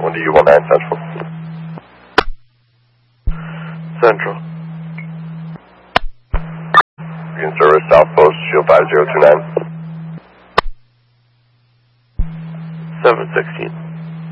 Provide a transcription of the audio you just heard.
Windy U19 Central. Central. Beacon service, South Coast, Shield 5029. 716.